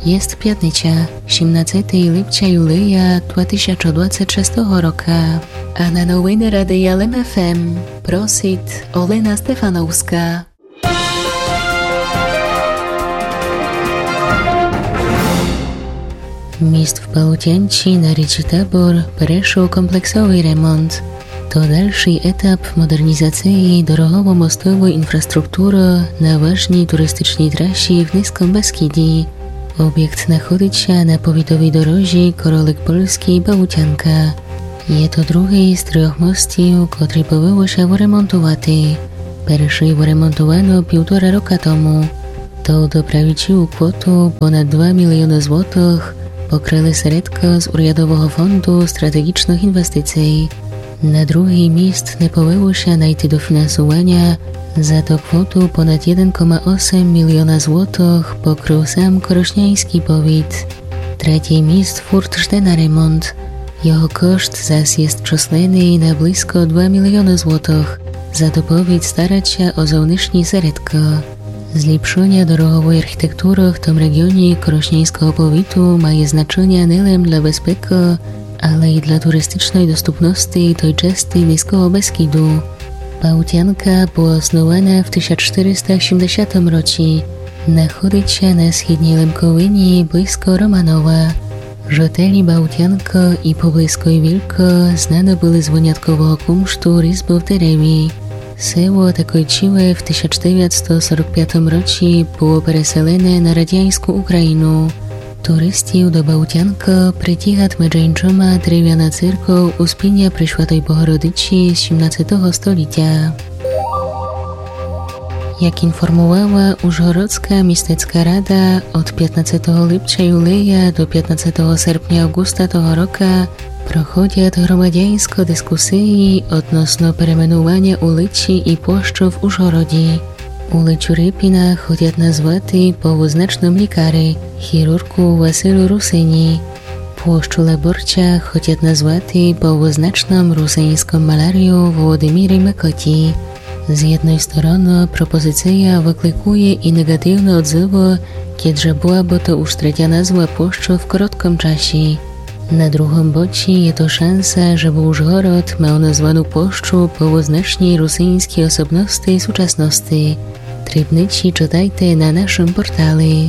Jest p'ятниця, 17 липня юлія 2026 року, а на новини Радія ЛМФМ просить Олена Стефановська. Міст в Бахмуті на річці Табор перейшов комплексовий ремонт. To dalszy etap modernizacji dorogowo-mostowej infrastruktury na ważnej turystycznej trasie w Niskim Beskidzie. Obiekt znajduje się na powiatowej drodze Korolik Polski Bałutianka. Jest to drugi z 3 mostów, który powinno się wyremontować. Pierwszy wyremontowano 1,5 roku temu. To doprawiło kwotę ponad 2 miliony złotych, pokryli środki z Urzędowego Fondu Strategicznych Inwestycji. Na drugi mist nie powinno się znaleźć dofinansowania, za to kwotę ponad 1,8 miliona złotych pokrył sam Krośniański powiat. Trzeci mist furt żde na remont. Jego koszt zaś jest przesunięty na blisko 2 miliony złotych. Za to powiat starać się o zewnętrzne środki. Zlepszenie dorogowej architektury w tym regionie Krośniańskiego powiatu ma znaczenie nie tylko dla bezpieczeństwa, ale i dla turystycznej dostępności tej części Niskiego Beskidu. Bałutianka była osnowana w 1470 roku. Znajduje się na wschodniej Lemkowinie blisko Romanowa. Żołteli Bałutianka i pobliskiej Wilko znane były z wyjątkowego kumsztu Rizby w Derewie. Seło takończyłe w 1945 roku było przeselone na radziecką Ukrainę. Turystów do Bałutianka przytycha między innymi drewniana cerkiew Uspienia Preszłatej Bohorodycy z XVII stulecia. Jak informowała Użhorodzka Miastecka Rada, od 15 lipca juleja do 15 sierpnia augusta tego roku prochodzą gromadieńskie dyskusje odnośnie peremianowania ulicy i płaszczu w Użhorodzie. Ulicę Rypina chcą nazwać po wyznacznym lekarzu, chirurgu Wasylu Rusyni. Płaszczu Laborcza chcą nazwać po wyznacznym rusyńskim malarzu Włodymirze Mykoci. Z jednej strony propozycja wyklikuje i negatywne odzywy, kiedy byłaby to już trzecia nazwa płaszczu w krótkim czasie. Na drugim boku jest to szansa, żeby Użhorod miał nazwaną płaszczu po wyznacznej rosyjskiej osobności współczesności. Trybnici czytajcie na naszym portalu.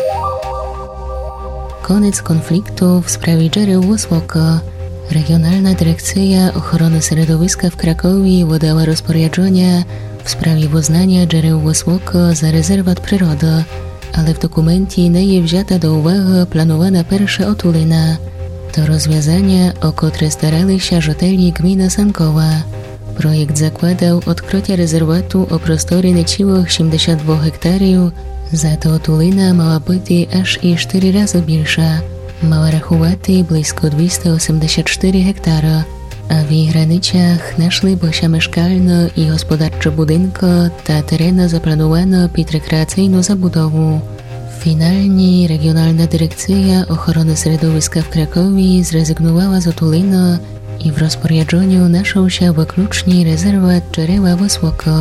Koniec konfliktu w sprawie Dżereł Wysoko. Regionalna Dyrekcja Ochrony Środowiska w Krakowie wydała rozporządzenie w sprawie uznania Dżereł Wysoko za rezerwat przyrody, ale w dokumencie nie jest wzięta do uwagi planowana pierwsza otulina. To rozwiązanie, o które starali się żołteli gminy Sankowa. Projekt zakładał odkrycie rezerwatu o prostorze niecałych 72 hektarów, za to otulina miała być aż i 4 razy większa. Miała rachować blisko 284 hektara, a w jej granicach znajdowały się mieszkalne i gospodarcze budynki, ta tereny zaplanowano pod rekreacyjną zabudowę. Finalnie Regionalna Dyrekcja Ochrony Środowiska w Krakowie zrezygnowała z otuliny i w rozporządzeniu znalazł się wyłącznie rezerwat Dżereła Wysoko.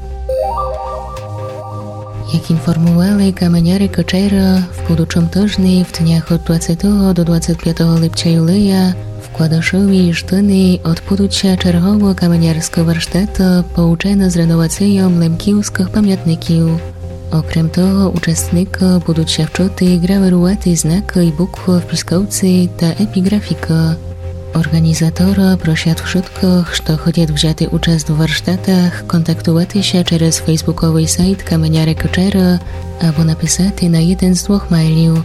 Jak informowali kamieniary Koczera, w budżym tygodniu w dniach od 20 do 25 lipca juleja w Kładoszowie i Żdyni odbędzie się czerwowy kamieniarski warsztat pouczony z renowacją lemkiewskich pamiętników. Okrem tego uczestnicy będą się wczyty grawerować znaki i bukwy w piskowcy ta epigrafika. Organizatora prosią wszystkich, kto chcą wziąć udział w warsztatach, kontaktować się przez facebookowy site Kamieniary Koczera albo napisać na jeden z 2 mailów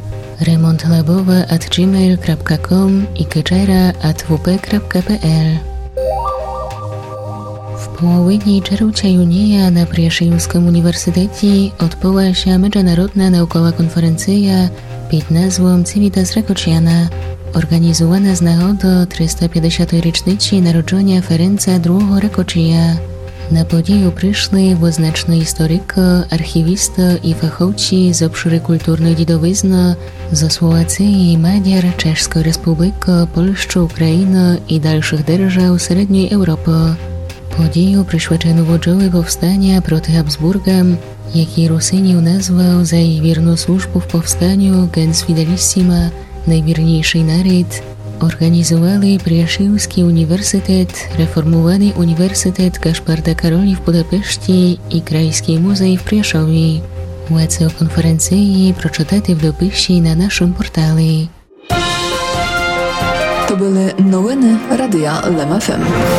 remontlabowa@gmail.com i koczera@wp.pl. W połowie czerwca junia na Przyjaciółskim Uniwersytecie odbyła się międzynarodna naukowa konferencja pod nazwą Civitas Rakociana, organizowana z nagody 350. rocznicy narodzenia Ferenca II Rakoczija. Na podію przyszli wyznaczni historycy, archiwiści i fachowcy z obszaru kulturnej dziedzictwa ze Słowacji, Maďar, Czeszskiej Republiki, Polski, Ukrainy i dalszych держав Średniej Europy. Podію присвячено wojowi powstania proti Habsburgam який Русинів назвав за її вірну службу в повстанню «Gens Fidelissima» – найвірніший нарід, організували Пряшівський університет, реформований університет Кашпарда Каролі в Будапешті і Крайський музей в Пряшові. Уецео конференції прочитати в дописі на нашому порталі. То були новини Радіо Лем ФМ.